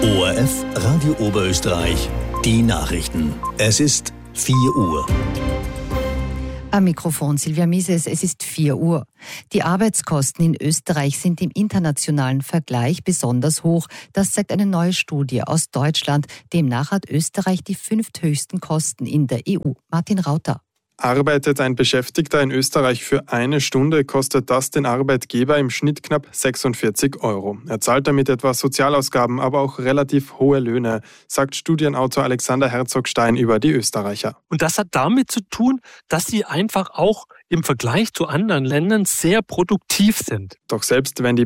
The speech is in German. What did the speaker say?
ORF Radio Oberösterreich, die Nachrichten. Es ist 4 Uhr. Am Mikrofon Silvia Mises, es ist 4 Uhr. Die Arbeitskosten in Österreich sind im internationalen Vergleich besonders hoch. Das zeigt eine neue Studie aus Deutschland. Demnach hat Österreich die 5. höchsten Kosten in der EU. Martin Rauter. Arbeitet ein Beschäftigter in Österreich für 1 Stunde, kostet das den Arbeitgeber im Schnitt knapp 46 €. Er zahlt damit etwa Sozialausgaben, aber auch relativ hohe Löhne, sagt Studienautor Alexander Herzog-Stein über die Österreicher. Und das hat damit zu tun, dass sie einfach auch im Vergleich zu anderen Ländern sehr produktiv sind. Doch selbst wenn die